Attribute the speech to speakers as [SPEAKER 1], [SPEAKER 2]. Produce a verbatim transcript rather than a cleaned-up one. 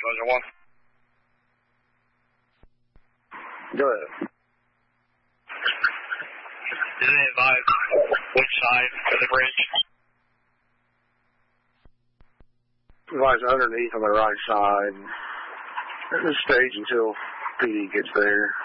[SPEAKER 1] Division one.
[SPEAKER 2] Go ahead.
[SPEAKER 1] Did they advise which side of the bridge?
[SPEAKER 2] Advise underneath on the right side. Just stage until P D gets there.